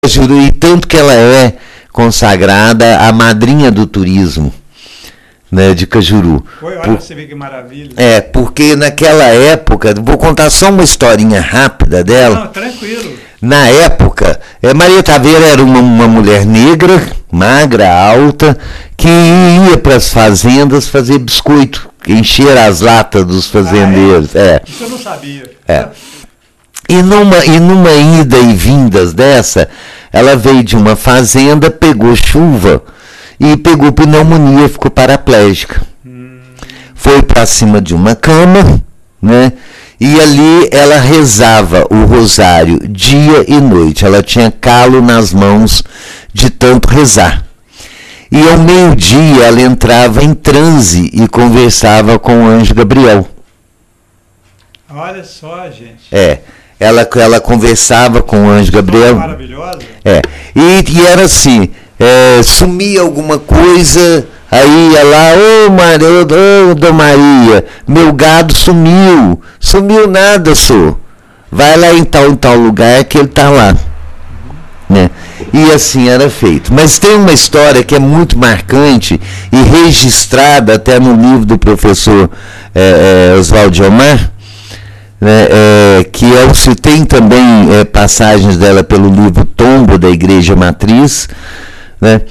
E tanto que ela é consagrada a madrinha do turismo, né, de Cajuru. Olha, você vê que maravilha. Porque naquela época, vou contar só uma historinha rápida dela. Não, tranquilo. Na época, Maria Taveira era uma mulher negra, magra, alta, que ia para as fazendas fazer biscoito, encher as latas dos fazendeiros. Isso eu não sabia. E numa ida e vindas dessa, ela veio de uma fazenda, pegou chuva e pegou pneumonia, ficou paraplégica. Foi para cima de uma cama, né? E ali ela rezava o rosário dia e noite. Ela tinha calo nas mãos de tanto rezar. E ao meio-dia ela entrava em transe e conversava com o anjo Gabriel. Olha só, gente. Ela conversava com o anjo Gabriel. Maravilhosa. E era assim, sumia alguma coisa, aí ia lá, Dona Maria, meu gado sumiu. Sumiu nada, senhor. Vai lá em tal lugar que ele está lá. Né? E assim era feito. Mas tem uma história que é muito marcante e registrada até no livro do professor Oswaldo Omar, né, que se tem também passagens dela pelo livro Tombo da Igreja Matriz, né,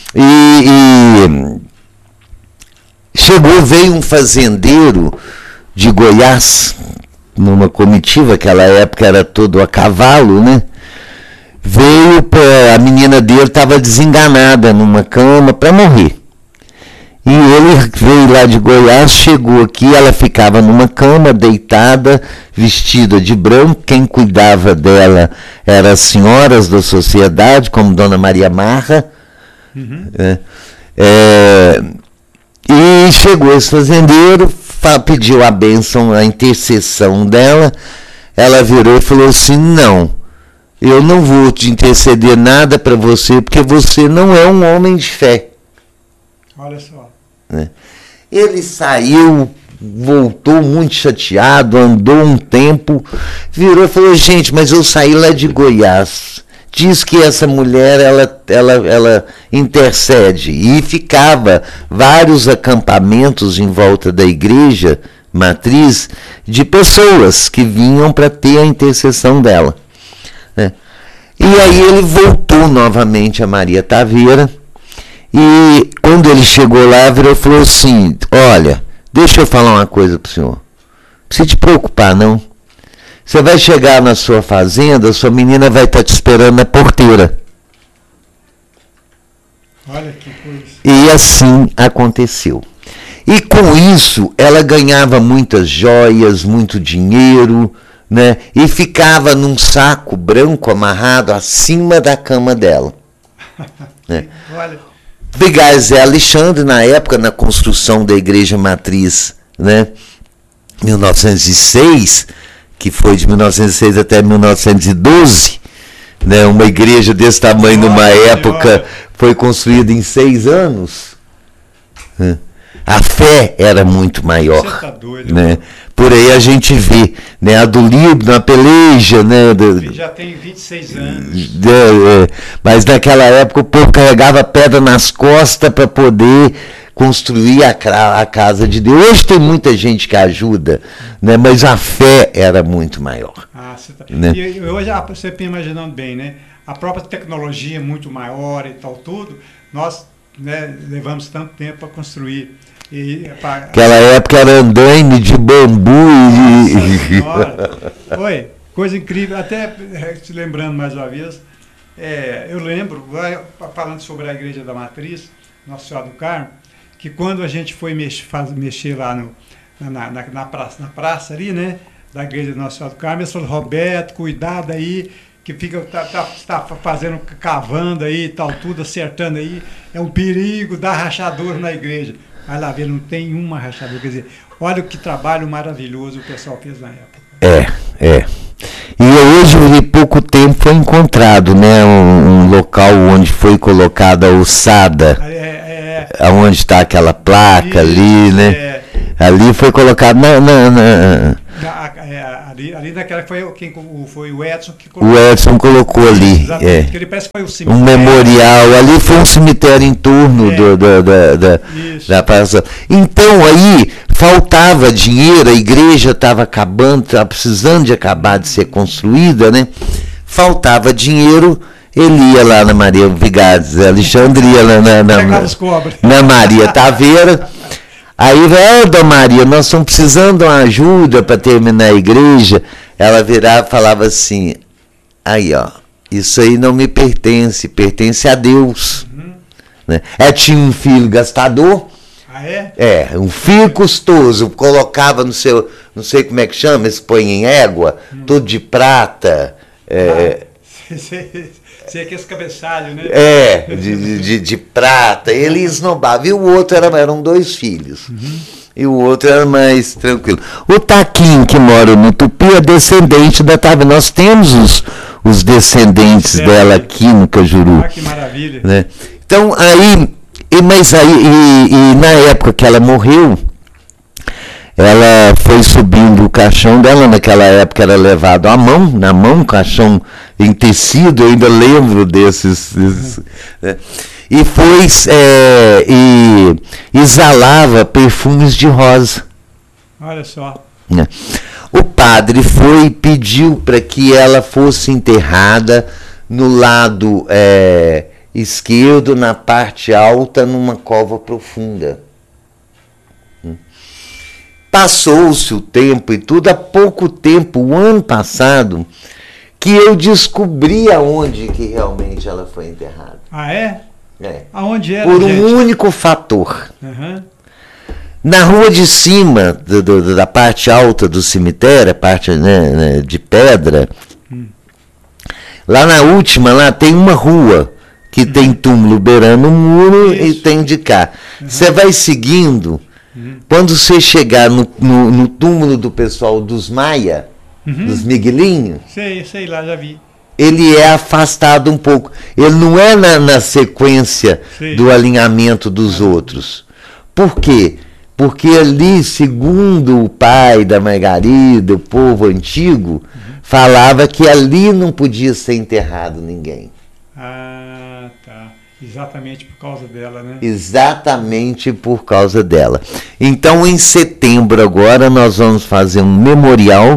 e veio um fazendeiro de Goiás, numa comitiva, aquela época era todo a cavalo, né, a menina dele estava desenganada numa cama para morrer. E ele veio lá de Goiás, chegou aqui, ela ficava numa cama, deitada, vestida de branco. Quem cuidava dela eram as senhoras da sociedade, como Dona Maria Marra. E chegou esse fazendeiro, pediu a bênção, a intercessão dela. Ela virou e falou assim, não, eu não vou te interceder nada para você, porque você não é um homem de fé. Olha só. Ele saiu, voltou muito chateado, andou um tempo, virou e falou, gente, mas eu saí lá de Goiás. Diz que essa mulher, ela intercede. E ficava vários acampamentos em volta da igreja matriz de pessoas que vinham para ter a intercessão dela. E aí ele voltou novamente a Maria Taveira. E quando ele chegou lá, virou e falou assim, olha, deixa eu falar uma coisa para o senhor. Não precisa te preocupar, não. Você vai chegar na sua fazenda, sua menina vai estar te esperando na porteira. Olha que coisa. E assim aconteceu. E com isso, ela ganhava muitas joias, muito dinheiro, né? E ficava num saco branco amarrado acima da cama dela. Né? Olha. Vigário Zé Alexandre, na época, na construção da Igreja Matriz, né, 1906, que foi de 1906 até 1912, né, uma igreja desse tamanho numa época foi construída em 6 anos. Né? A fé era muito maior. Você tá doido, né? Por aí a gente vê, né, a do Líbano, a peleja, né, já tem 26 anos. Mas naquela época o povo carregava pedra nas costas para poder construir a casa de Deus. Hoje tem muita gente que ajuda, né, mas a fé era muito maior. Né? E hoje você está imaginando bem, né? A própria tecnologia é muito maior e tal, tudo, nós, né, levamos tanto tempo para construir. Aquela época era andaime de bambu Oi, coisa incrível, até se lembrando mais uma vez, eu lembro, falando sobre a Igreja da Matriz, Nossa Senhora do Carmo, que quando a gente foi mexer lá na praça ali, né, da Igreja da Nossa Senhora do Carmo, eles falaram, Roberto, cuidado aí, que está fazendo, cavando aí, tal, tudo, acertando aí, é um perigo, dá rachador na igreja. Vai lá ver, não tem uma rachadura. Quer dizer, olha que trabalho maravilhoso o pessoal fez na época. E hoje, em pouco tempo, foi encontrado, né, um local onde foi colocada a ossada, onde está aquela placa ali, né? Ali foi colocado ali naquela foi o Edson que colocou. O Edson colocou ali. Exatamente, que ele parece que foi o cemitério. Um memorial. Ali foi um cemitério em torno da praça. Então aí faltava dinheiro, a igreja estava acabando, estava precisando de acabar de ser construída, né? Faltava dinheiro. Ele ia lá na Maria Vigares, Alexandre ia lá na Maria Taveira. Aí, Dona Maria, nós estamos precisando de uma ajuda para terminar a igreja. Ela virava e falava assim, aí, ó, isso aí não me pertence, pertence a Deus. Né? Tinha um filho gastador. Ah, é? Um filho custoso, colocava no seu, não sei como é que chama, eles põem em égua, tudo de prata. Sei que esse cabeçalho, né? De prata. Ele esnobava. E o outro eram 2 filhos. E o outro era mais tranquilo. O Taquinho, que mora no Tupi, é descendente da Taveira. Nós temos os descendentes dela aqui no Cajuru. Ah, que maravilha. Né? Então, mas na época que ela morreu, ela foi subindo o caixão dela, naquela época era levado na mão, caixão em tecido, eu ainda lembro desses né? E foi e exalava perfumes de rosa. Olha só. Né? O padre foi e pediu para que ela fosse enterrada no lado esquerdo, na parte alta, numa cova profunda. Passou-se o tempo e tudo, há pouco tempo, o ano passado, que eu descobri aonde que realmente ela foi enterrada. Ah, é? Aonde era, por um gente? único fator. Na rua de cima, da parte alta do cemitério, a parte de pedra, lá na última, tem uma rua que tem túmulo beirando o muro. Isso. E tem de cá. Você vai seguindo... Quando você chegar no túmulo do pessoal dos Maia, dos Miguelinhos, sei lá, já vi. Ele é afastado um pouco. Ele não é na sequência do alinhamento dos outros. Por quê? Porque ali, segundo o pai da Margarida, o povo antigo, falava que ali não podia ser enterrado ninguém. Ah, tá. Exatamente por causa dela, né? Exatamente por causa dela. Então, em setembro agora, nós vamos fazer um memorial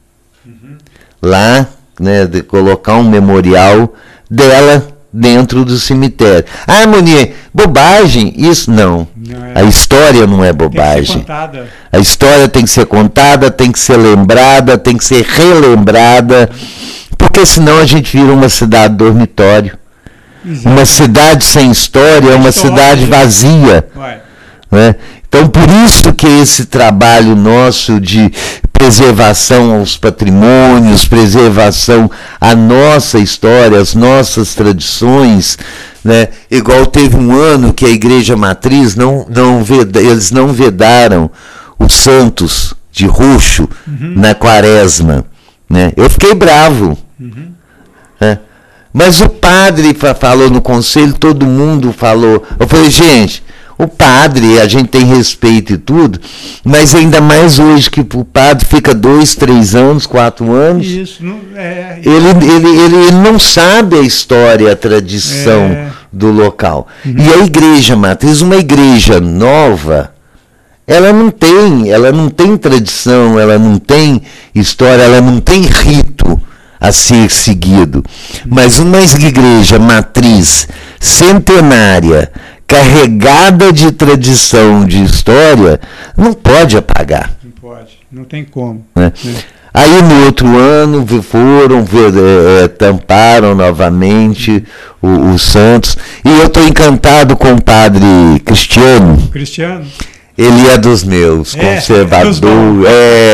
lá, né, de colocar um memorial dela dentro do cemitério. Ah, Monier, bobagem? Isso não. A história não é bobagem. A história tem que ser contada, tem que ser lembrada, tem que ser relembrada, porque senão a gente vira uma cidade dormitório. Exatamente. Uma cidade sem história é uma cidade vazia. Né? Então, por isso que esse trabalho nosso de preservação aos patrimônios, preservação à nossa história, às nossas tradições, né? Igual teve um ano que a Igreja Matriz eles não vedaram os santos de roxo na quaresma. Né? Eu fiquei bravo. Né? Mas o padre falou no conselho, todo mundo falou. Eu falei, gente, o padre, a gente tem respeito e tudo, mas ainda mais hoje que o padre fica 2, 3 anos, 4 anos. Isso, ele não sabe a história, a tradição do local. E a Igreja Matriz, uma igreja nova, ela não tem tradição, ela não tem história, ela não tem rito a ser seguido. Mas uma igreja matriz centenária, carregada de tradição, de história, não pode apagar. Não pode, não tem como. Né? Aí no outro ano foram, tamparam novamente os santos. E eu estou encantado com o padre Cristiano. Cristiano? Ele é dos meus, conservador.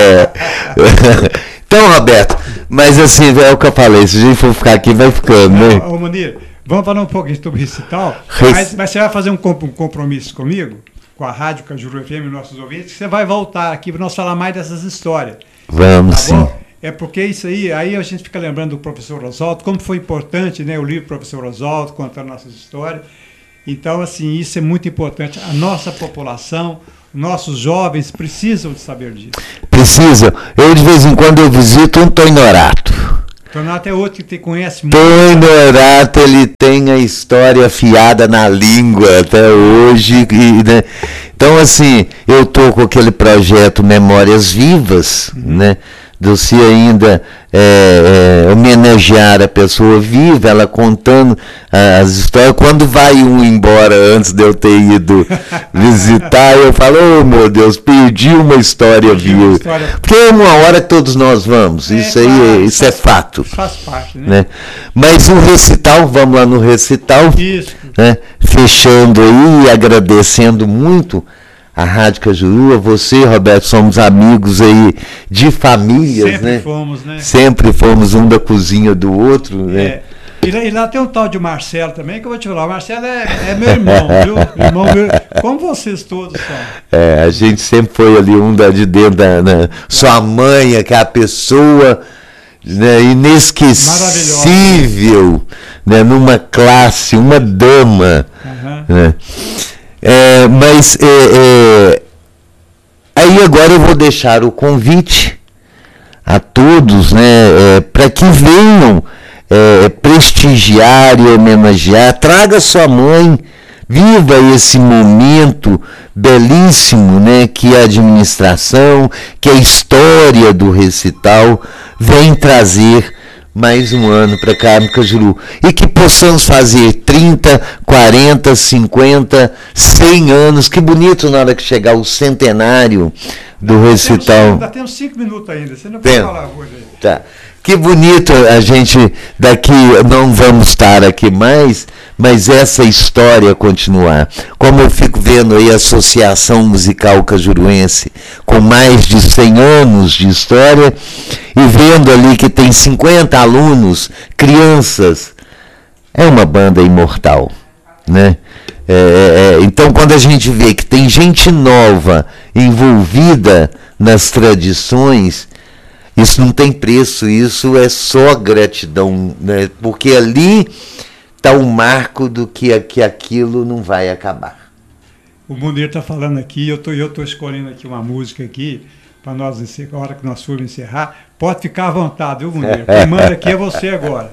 Então, Roberto, mas assim, é o que eu falei, se a gente for ficar aqui, vai ficando, né? Ô, Munir, vamos falar um pouquinho sobre recital, mas você vai fazer um compromisso comigo, com a Rádio Cajuru FM e nossos ouvintes, que você vai voltar aqui para nós falar mais dessas histórias. Vamos, tá sim. Bom? É porque isso aí a gente fica lembrando do professor Oswaldo, como foi importante, né, o livro do professor Oswaldo, contando nossas histórias. Então, assim, isso é muito importante. A nossa população, nossos jovens precisam de saber disso. Precisam. Eu, de vez em quando, eu visito um Tonhorato. Tonhorato é outro que te conhece muito. Tonhorato, ele tem a história afiada na língua até hoje. Né? Então, assim, eu estou com aquele projeto Memórias Vivas, né? De se ainda homenagear a pessoa viva, ela contando as histórias. Quando vai um embora, antes de eu ter ido visitar, eu falo, oh meu Deus, perdi uma história viva. Porque é uma hora que todos nós vamos, isso aí, claro, isso é fato. Faz parte, né? Mas o recital, vamos lá no recital, né? Fechando aí, agradecendo muito a Rádio Cajuru, a você, Roberto, somos amigos aí de famílias, sempre, né? Fomos, né? Sempre fomos um da cozinha do outro, né? E lá tem um tal de Marcelo também, que eu vou te falar, o Marcelo é meu irmão, viu? Como vocês todos são. A gente sempre foi ali um de dentro da sua mãe, que é a pessoa, né, inesquecível, né, numa classe, uma dama, né? Aí agora eu vou deixar o convite a todos, né, para que venham prestigiar e homenagear. Traga sua mãe, viva esse momento belíssimo, né, que a administração, que a história do recital vem trazer mais um ano para Carmo Cajuru. E que possamos fazer 30, 40, 50, 100 anos. Que bonito na hora que chegar o centenário do recital. Ainda temos 5 minutos ainda, você não pode falar hoje aí. Tá. Que bonito a gente, daqui não vamos estar aqui mais, mas essa história continuar. Como eu fico vendo aí a Associação Musical Cajuruense com mais de 100 anos de história e vendo ali que tem 50 alunos, crianças, é uma banda imortal, né? Então, quando a gente vê que tem gente nova envolvida nas tradições, isso não tem preço, isso é só gratidão, né? Porque ali está o marco do que aquilo não vai acabar. O Munir está falando aqui, eu estou escolhendo aqui uma música aqui, para nós, a hora que nós formos encerrar. Pode ficar à vontade, viu, Munir? Quem manda aqui é você agora.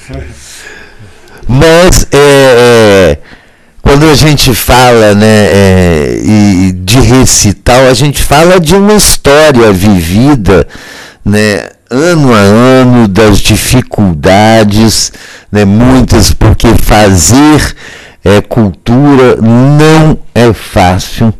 Mas, quando a gente fala, né, de recital, a gente fala de uma história vivida, né, ano a ano, das dificuldades, né, muitas, porque fazer cultura não é fácil,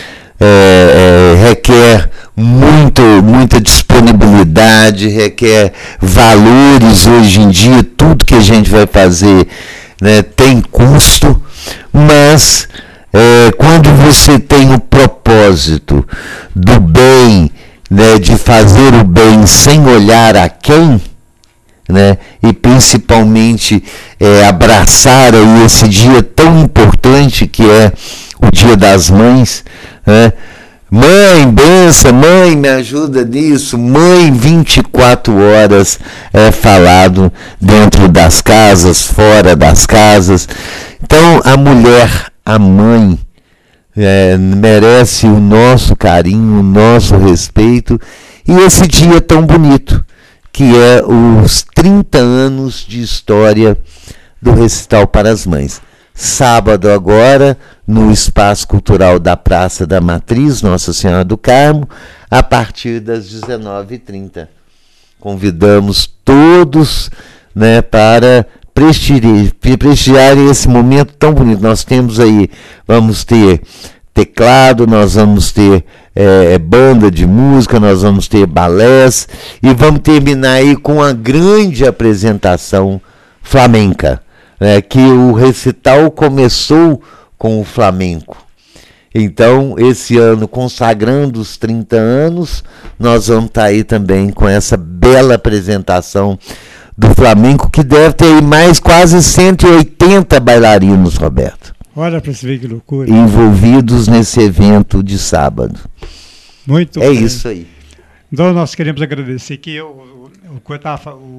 requer muita disponibilidade, requer valores. Hoje em dia, tudo que a gente vai fazer, né, tem custo, mas quando você tem o propósito do bem, né, de fazer o bem sem olhar a quem, né, e principalmente abraçar aí esse dia tão importante que é o Dia das Mães, né? Mãe, benção, mãe, me ajuda nisso. Mãe, 24 horas é falado dentro das casas, fora das casas. Então, a mulher, a mãe, merece o nosso carinho, o nosso respeito, e esse dia tão bonito, que é os 30 anos de história do Recital para as Mães. Sábado agora, no Espaço Cultural da Praça da Matriz, Nossa Senhora do Carmo, a partir das 19h30. Convidamos todos, né, para prestigiarem esse momento tão bonito. Nós temos aí, vamos ter teclado, nós vamos ter banda de música, nós vamos ter balés, e vamos terminar aí com a grande apresentação flamenca, né, que o recital começou com o flamenco. Então, esse ano, consagrando os 30 anos, nós vamos estar aí também com essa bela apresentação do flamenco, que deve ter aí mais quase 180 bailarinos, Roberto. Olha para você ver que loucura. Envolvidos nesse evento de sábado. Muito bem. Isso aí. Então, nós queremos agradecer que o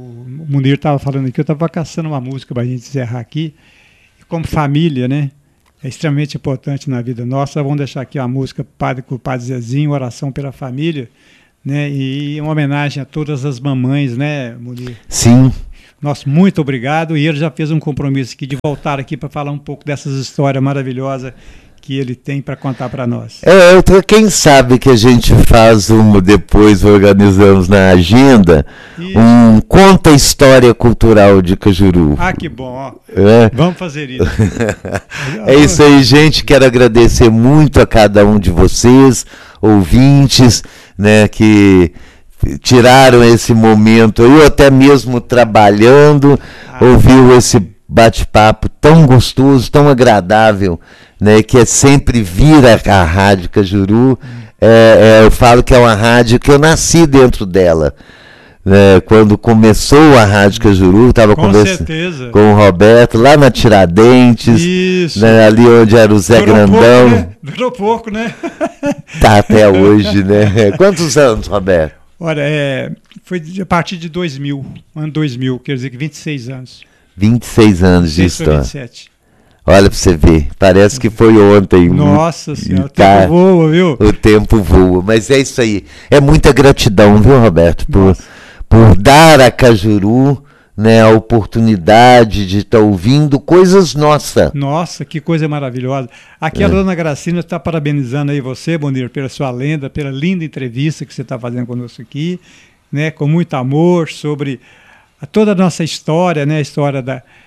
Munir estava falando aqui, eu estava caçando uma música para a gente encerrar aqui, como família, né? é extremamente importante na vida nossa. Vamos deixar aqui a música com o Padre Zezinho, Oração pela Família, né? E uma homenagem a todas as mamães, né, Munir? Sim. Nossa, muito obrigado. E ele já fez um compromisso aqui de voltar aqui para falar um pouco dessas histórias maravilosas que ele tem para contar para nós. Quem sabe que a gente faz depois organizamos na agenda Conta a História Cultural de Cajuru. Ah, que bom, ó. Vamos fazer isso. É isso aí, gente. Quero agradecer muito a cada um de vocês, ouvintes, né, que tiraram esse momento, eu até mesmo trabalhando, ouviu esse bate-papo tão gostoso, tão agradável, né, que é sempre vir à Rádio Cajuru. Eu falo que é uma rádio que eu nasci dentro dela. Quando começou a Rádio Cajuru, estava conversando com o Roberto, lá na Tiradentes, né, ali onde era o Zé Grandão. Durou pouco, né? Tá até hoje, né? Quantos anos, Roberto? Olha, foi a partir de 2000, ano 2000, quer dizer que 26 anos. 26 anos de história. 27. Olha pra você ver, parece que foi ontem. Nossa Senhora, o tempo voa, viu? O tempo voa, mas é isso aí. É muita gratidão, viu, Roberto, por dar a Cajuru, né, a oportunidade de estar ouvindo coisas nossas. Nossa, que coisa maravilhosa. Aqui a dona Gracina está parabenizando aí você, Munir, pela sua lenda, pela linda entrevista que você está fazendo conosco aqui, né, com muito amor sobre toda a nossa história, né, a história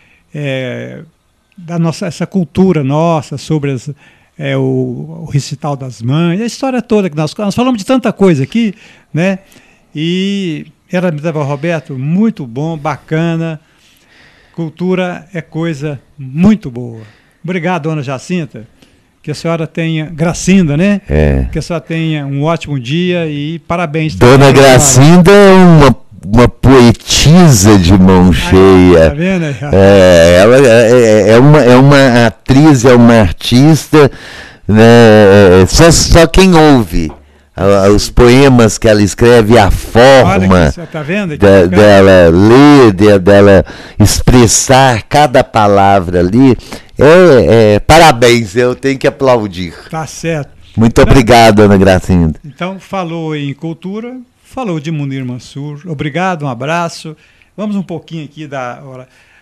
da nossa, essa cultura nossa, sobre o recital das mães, a história toda que nós falamos de tanta coisa aqui, né? E era, Roberto, muito bom, bacana. Cultura é coisa muito boa. Obrigado, dona Jacinta. Que a senhora tenha, Gracinda, né? Que a senhora tenha um ótimo dia e parabéns. Dona Gracinda é uma poetisa de mão cheia. Tá vendo? Ela é uma atriz, é uma artista, né? Só quem ouve os poemas que ela escreve, a forma tá vendo? dela ler, dela expressar cada palavra ali, parabéns, eu tenho que aplaudir. Tá certo. Muito obrigado, Ana Gracinda. Então, falou em cultura, falou de Munir Mansur. Obrigado, um abraço. Vamos um pouquinho aqui da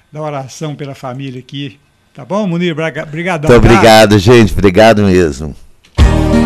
oração pela família aqui. Tá bom, Munir? Obrigado. Muito obrigado, gente. Obrigado mesmo.